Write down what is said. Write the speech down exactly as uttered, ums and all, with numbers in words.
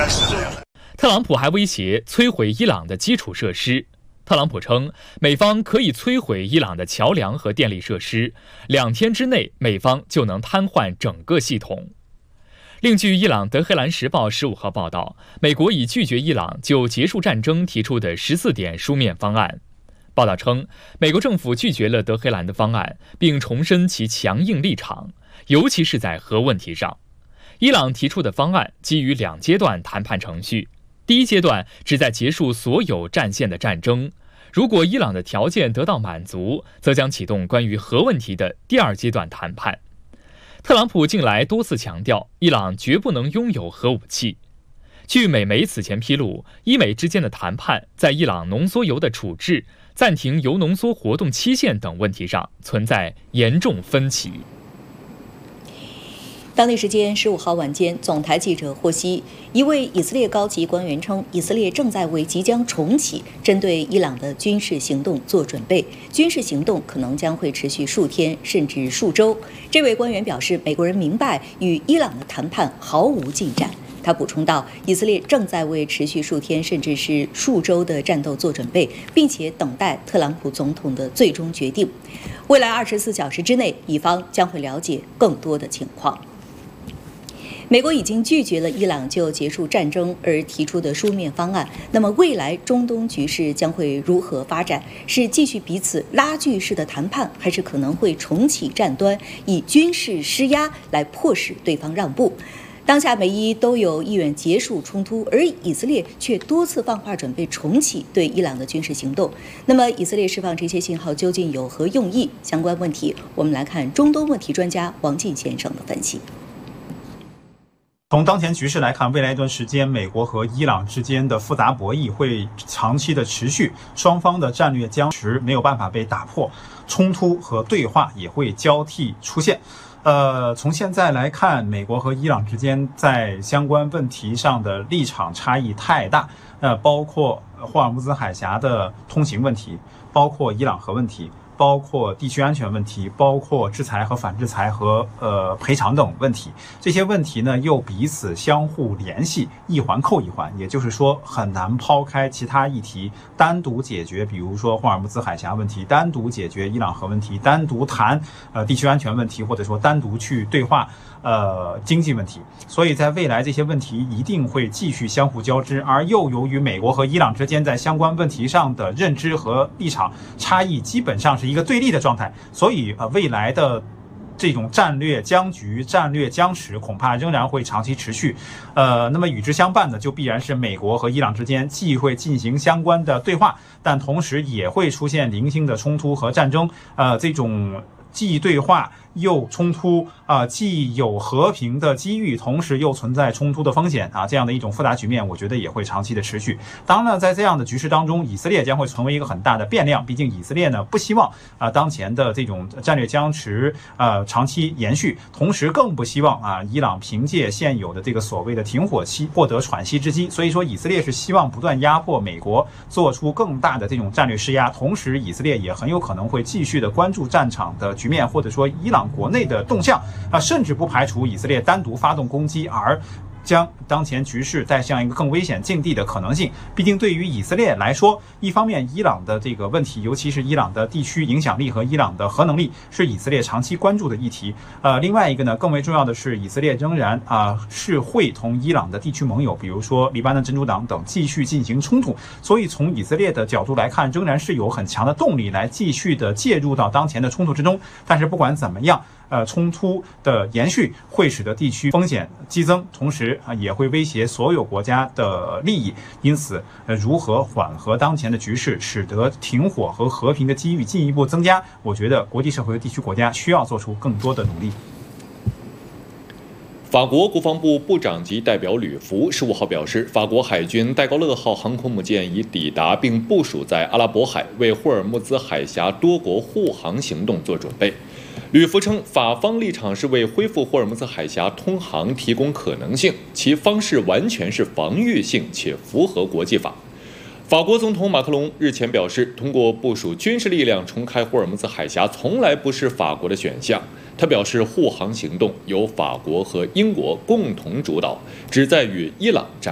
特朗普还威胁摧毁伊朗的基础设施。特朗普称，美方可以摧毁伊朗的桥梁和电力设施，两天之内，美方就能瘫痪整个系统。另据伊朗德黑兰时报十五号报道，美国已拒绝伊朗就结束战争提出的十四点书面方案。报道称，美国政府拒绝了德黑兰的方案，并重申其强硬立场，尤其是在核问题上。伊朗提出的方案基于两阶段谈判程序。第一阶段旨在结束所有战线的战争，如果伊朗的条件得到满足，则将启动关于核问题的第二阶段谈判。特朗普近来多次强调，伊朗绝不能拥有核武器。据美媒此前披露，伊美之间的谈判在伊朗浓缩铀的处置、暂停铀浓缩活动期限等问题上存在严重分歧。 当地时间十五号晚间，总台记者获悉，一位以色列高级官员称，以色列正在为即将重启针对伊朗的军事行动做准备，军事行动可能将会持续数天甚至数周。这位官员表示，美国人明白与伊朗的谈判毫无进展。他补充道，以色列正在为持续数天甚至是数周的战斗做准备，并且等待特朗普总统的最终决定。未来二十四小时之内，以方将会了解更多的情况。美国已经拒绝了伊朗就结束战争而提出的书面方案。那么，未来中东局势将会如何发展？是继续彼此拉锯式的谈判，还是可能会重启战端，以军事施压来迫使对方让步？当下美伊都有意愿结束冲突，而以色列却多次放话准备重启对伊朗的军事行动。那么，以色列释放这些信号究竟有何用意？相关问题，我们来看中东问题专家王进先生的分析。 从当前局势来看，未来一段时间，美国和伊朗之间的复杂博弈会长期的持续，双方的战略僵持没有办法被打破，冲突和对话也会交替出现。呃，从现在来看，美国和伊朗之间在相关问题上的立场差异太大，呃，包括霍尔木兹海峡的通行问题，包括伊朗核问题，包括地区安全问题，包括制裁和反制裁和呃赔偿等问题，这些问题呢又彼此相互联系，一环扣一环，也就是说很难抛开其他议题单独解决，比如说霍尔木兹海峡问题，单独解决伊朗核问题，单独谈呃地区安全问题，或者说单独去对话呃经济问题。所以在未来这些问题一定会继续相互交织，而又由于美国和伊朗之间在相关问题上的认知和立场差异基本上是一个对立的状态，所以呃未来的这种战略僵局、战略僵持恐怕仍然会长期持续。呃，那么与之相伴的，就必然是美国和伊朗之间既会进行相关的对话，但同时也会出现零星的冲突和战争。呃，这种既对话又冲突啊、呃，既有和平的机遇，同时又存在冲突的风险啊，这样的一种复杂局面，我觉得也会长期的持续。当然了，在这样的局势当中，以色列将会成为一个很大的变量，毕竟以色列呢不希望啊、呃、当前的这种战略僵持呃长期延续，同时更不希望啊伊朗凭借现有的这个所谓的停火期获得喘息之机。所以说，以色列是希望不断压迫美国，做出更大的这种战略施压，同时以色列也很有可能会继续的关注战场的局面，或者说伊朗国内的动向啊，甚至不排除以色列单独发动攻击，而将当前局势带向一个更危险境地的可能性。毕竟对于以色列来说，一方面伊朗的这个问题，尤其是伊朗的地区影响力和伊朗的核能力，是以色列长期关注的议题。呃，另外一个呢，更为重要的是，以色列仍然啊、呃、是会同伊朗的地区盟友，比如说黎巴嫩真主党等继续进行冲突。所以从以色列的角度来看，仍然是有很强的动力来继续的介入到当前的冲突之中。但是不管怎么样，呃，冲突的延续会使得地区风险激增，同时啊也会威胁所有国家的利益。因此，呃，如何缓和当前的局势，使得停火和和平的机遇进一步增加，我觉得国际社会和地区国家需要做出更多的努力。 法国国防部部长级代表吕福十五号表示，法国海军戴高乐号航空母舰已抵达并部署在阿拉伯海，为霍尔木兹海峡多国护航行动做准备。吕福称，法方立场是为恢复霍尔木兹海峡通航提供可能性，其方式完全是防御性且符合国际法。法国总统马克龙日前表示，通过部署军事力量重开霍尔木兹海峡从来不是法国的选项。他表示，护航行动由法国和英国共同主导，旨在与伊朗展